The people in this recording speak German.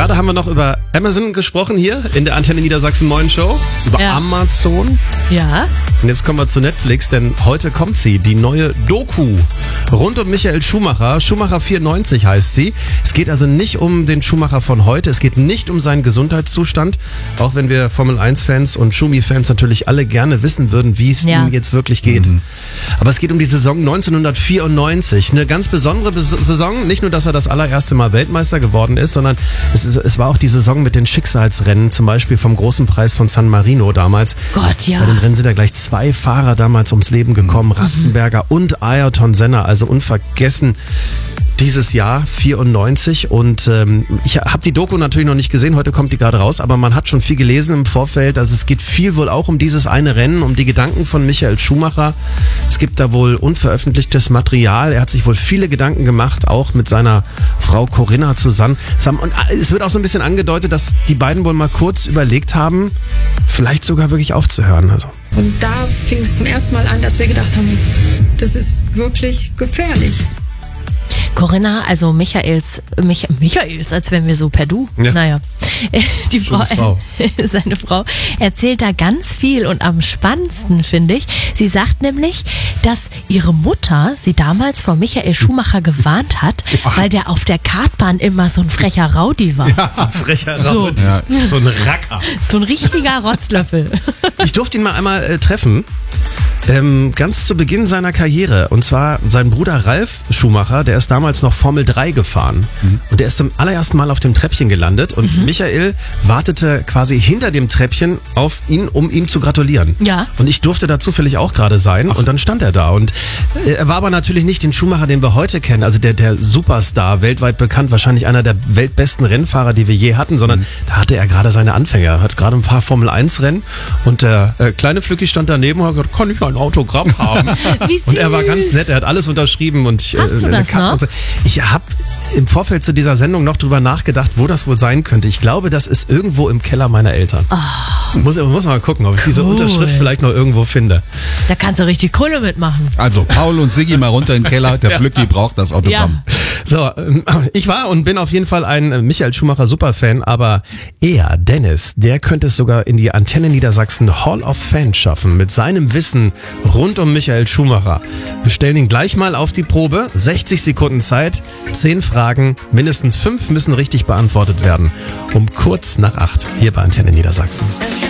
Gerade haben wir noch über Amazon gesprochen hier in der Antenne Niedersachsen Moin Show. Über Amazon. Ja. Und jetzt kommen wir zu Netflix, denn heute kommt sie, die neue Doku rund um Michael Schumacher. Schumacher 94 heißt sie. Es geht also nicht um den Schumacher von heute. Es geht nicht um seinen Gesundheitszustand. Auch wenn wir Formel-1-Fans und Schumi-Fans natürlich alle gerne wissen würden, wie es ihm jetzt wirklich geht. Aber es geht um die Saison 1994. Eine ganz besondere Saison. Nicht nur, dass er das allererste Mal Weltmeister geworden ist, sondern es war auch die Saison mit den Schicksalsrennen, zum Beispiel vom Großen Preis von San Marino damals. Gott, ja. Bei den Rennen sind da gleich 2 Fahrer damals ums Leben gekommen, Ratzenberger und Ayrton Senna, also unvergessen dieses Jahr 94 und ich habe die Doku natürlich noch nicht gesehen, heute kommt die gerade raus, aber man hat schon viel gelesen im Vorfeld, also es geht viel wohl auch um dieses eine Rennen, um die Gedanken von Michael Schumacher. Es gibt da wohl unveröffentlichtes Material, er hat sich wohl viele Gedanken gemacht, auch mit seiner Frau Corinna zusammen und es wird auch so ein bisschen angedeutet, dass die beiden wohl mal kurz überlegt haben, vielleicht sogar wirklich aufzuhören. Also. Und da fing es zum ersten Mal an, dass wir gedacht haben, das ist wirklich gefährlich. Corinna, also Michaels, als wären wir so per Du. Ja. Naja, die Frau. Seine Frau erzählt da ganz viel und am spannendsten finde ich, sie sagt nämlich, dass ihre Mutter sie damals vor Michael Schumacher gewarnt hat, weil der auf der Kartbahn immer so ein frecher Rowdy war. Ja, so ein frecher Rowdy. Ja. So ein Racker. So ein richtiger Rotzlöffel. Ich durfte ihn mal einmal treffen. Ganz zu Beginn seiner Karriere. Und zwar sein Bruder Ralf Schumacher, der ist damals noch Formel 3 gefahren. Und der ist zum allerersten Mal auf dem Treppchen gelandet. Und Michael wartete quasi hinter dem Treppchen auf ihn, um ihm zu gratulieren. Ja. Und ich durfte da zufällig auch gerade sein. Und dann stand er da. Und er war aber natürlich nicht den Schumacher, den wir heute kennen. Also der Superstar, weltweit bekannt, wahrscheinlich einer der weltbesten Rennfahrer, die wir je hatten. Sondern da hatte er gerade seine Anfänger. Er hat gerade ein paar Formel 1 Rennen. Und der kleine Flücki stand daneben und hat gesagt, kann ich ein Autogramm haben? Wie süß. Und er war ganz nett, er hat alles unterschrieben. Und Hast du das noch? so. Ich habe im Vorfeld zu dieser Sendung noch drüber nachgedacht, wo das wohl sein könnte. Ich glaube, das ist irgendwo im Keller meiner Eltern. Oh. Muss mal gucken, ob ich diese Unterschrift vielleicht noch irgendwo finde. Da kannst du richtig Kohle mitmachen. Also Paul und Siggi mal runter in den Keller, der Flücki braucht das Autogramm. Ja. So, ich war und bin auf jeden Fall ein Michael Schumacher Superfan, aber er, Dennis, der könnte es sogar in die Antenne Niedersachsen Hall of Fame schaffen mit seinem Wissen rund um Michael Schumacher. Wir stellen ihn gleich mal auf die Probe. 60 Sekunden Zeit, 10 Fragen, mindestens 5 müssen richtig beantwortet werden. Um kurz nach 8 hier bei Antenne Niedersachsen.